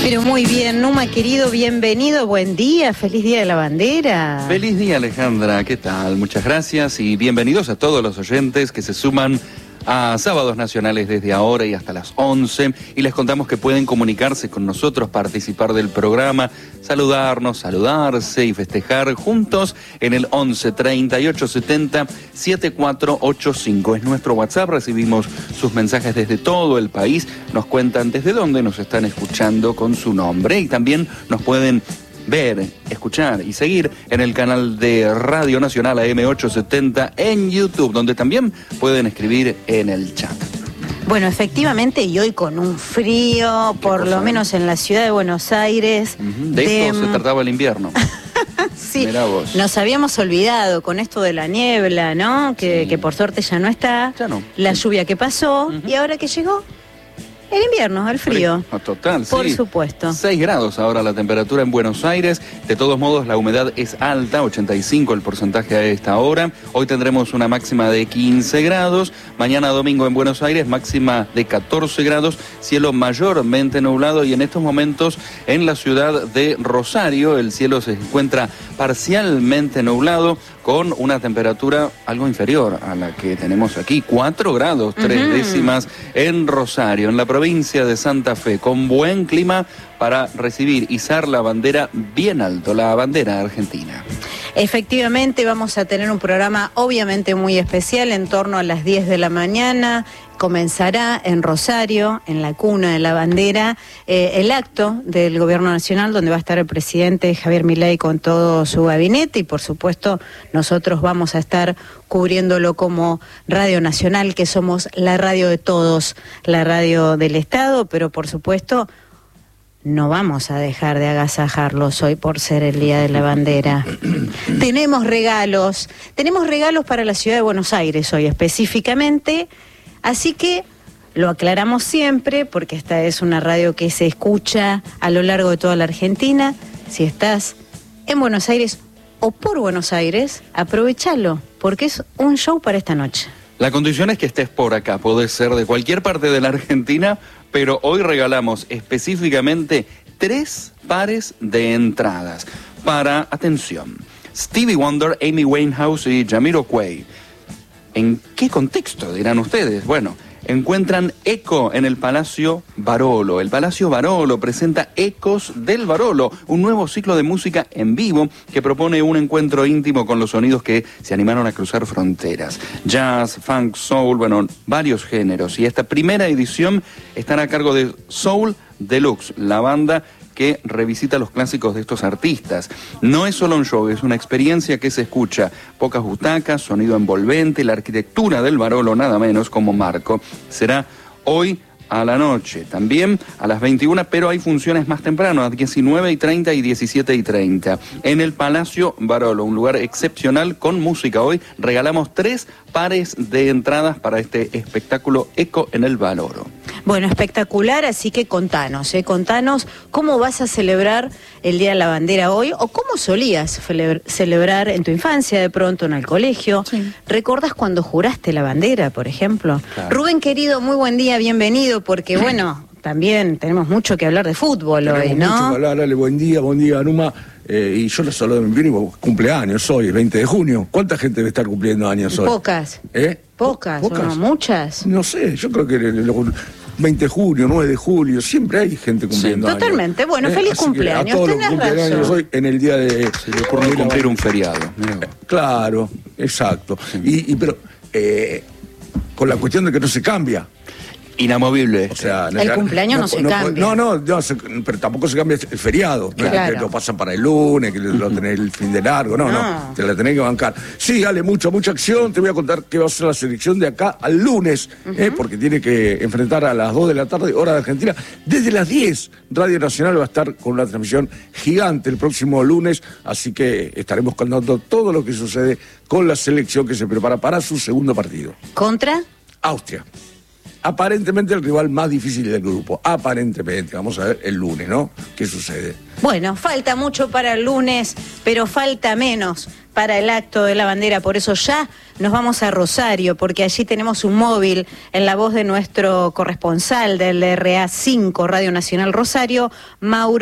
Pero muy bien, Numa querido, bienvenido, buen día, feliz día de la bandera. Feliz día, Alejandra, ¿qué tal? Muchas gracias y bienvenidos a todos los oyentes que se suman a Sábados Nacionales desde ahora y hasta las 11, y les contamos que pueden comunicarse con nosotros, participar del programa, saludarnos, saludarse y festejar juntos en el 11 38 70 7485. Es nuestro WhatsApp, recibimos sus mensajes desde todo el país, nos cuentan desde dónde nos están escuchando con su nombre y también nos pueden ver, escuchar y seguir en el canal de Radio Nacional AM870 en YouTube, donde también pueden escribir en el chat. Bueno, efectivamente, y hoy con un frío, por lo menos en la ciudad de Buenos Aires. De esto se trataba el invierno. Sí, nos habíamos olvidado con esto de la niebla, ¿no? Que por suerte ya no está. Ya no. La lluvia que pasó, y ahora que llegó el invierno, el frío. Total, sí. Por supuesto. 6 grados ahora la temperatura en Buenos Aires. De todos modos, la humedad es alta, 85 el porcentaje a esta hora. Hoy tendremos una máxima de 15 grados. Mañana domingo en Buenos Aires, máxima de 14 grados. Cielo mayormente nublado. Y en estos momentos en la ciudad de Rosario, el cielo se encuentra parcialmente nublado, con una temperatura algo inferior a la que tenemos aquí, 4 grados, 3 décimas en Rosario, en la provincia de Santa Fe, con buen clima para recibir, izar la bandera bien alto, la bandera argentina. Efectivamente, vamos a tener un programa obviamente muy especial en torno a las 10 de la mañana. Comenzará en Rosario, en la cuna de la bandera, el acto del Gobierno Nacional, donde va a estar el presidente Javier Milei con todo su gabinete, y por supuesto nosotros vamos a estar cubriéndolo como Radio Nacional, que somos la radio de todos, la radio del Estado, pero por supuesto no vamos a dejar de agasajarlos hoy por ser el Día de la Bandera. Tenemos regalos para la ciudad de Buenos Aires hoy específicamente, así que lo aclaramos siempre porque esta es una radio que se escucha a lo largo de toda la Argentina. Si estás en Buenos Aires o por Buenos Aires, aprovechalo porque es un show para esta noche. La condición es que estés por acá, puede ser de cualquier parte de la Argentina, pero hoy regalamos específicamente 3 pares de entradas para, atención, Stevie Wonder, Amy Winehouse y Jamiroquai. ¿En qué contexto, dirán ustedes? Bueno, encuentran Eco en el Palacio Barolo. El Palacio Barolo presenta Ecos del Barolo, un nuevo ciclo de música en vivo que propone un encuentro íntimo con los sonidos que se animaron a cruzar fronteras. Jazz, funk, soul, bueno, varios géneros. Y esta primera edición estará a cargo de Soul Deluxe, la banda que revisita los clásicos de estos artistas. No es solo un show, es una experiencia que se escucha. Pocas butacas, sonido envolvente, la arquitectura del Barolo, nada menos como marco. Será hoy a la noche, también a las 21, pero hay funciones más temprano, a 19:30 y 17:30. En el Palacio Barolo, un lugar excepcional con música. Hoy regalamos 3 pares de entradas para este espectáculo Eco en el Barolo. Bueno, espectacular, así que contanos cómo vas a celebrar el Día de la Bandera hoy, o cómo solías celebrar en tu infancia, de pronto en el colegio. Sí. ¿Recordás cuando juraste la bandera, por ejemplo? Claro. Rubén, querido, muy buen día, bienvenido, porque bueno, también tenemos mucho que hablar de fútbol hoy, ¿no? Mucho que hablar, dale, buen día, Numa. Y yo les saludo de mi cumpleaños hoy, el 20 de junio. ¿Cuánta gente debe estar cumpliendo años hoy? Pocas. ¿Pocas? ¿O no, muchas? No sé, yo creo que 20 de junio, 9 de julio, siempre hay gente cumpliendo años. Totalmente, bueno, feliz cumpleaños, a todos los cumpleaños hoy en el día de... Se le ocurre cumplir un feriado. Claro, exacto. Sí. Pero con la cuestión de que no se cambia. Inamovible. O sea, el cumpleaños no se cambia. Pero tampoco se cambia el feriado. Claro. No es que lo pasan para el lunes, que lo tenés el fin de largo. No. Te la tenés que bancar. Sí, dale, mucha acción. Te voy a contar qué va a ser la selección de acá al lunes, porque tiene que enfrentar a las 2 de la tarde, hora de Argentina. Desde las 10, Radio Nacional va a estar con una transmisión gigante el próximo lunes, así que estaremos contando todo lo que sucede con la selección que se prepara para su segundo partido. ¿Contra? Austria. Aparentemente el rival más difícil del grupo. Aparentemente. Vamos a ver el lunes, ¿no? ¿Qué sucede? Bueno, falta mucho para el lunes, pero falta menos para el acto de la bandera. Por eso ya nos vamos a Rosario, porque allí tenemos un móvil en la voz de nuestro corresponsal del RA5, Radio Nacional Rosario, Mauro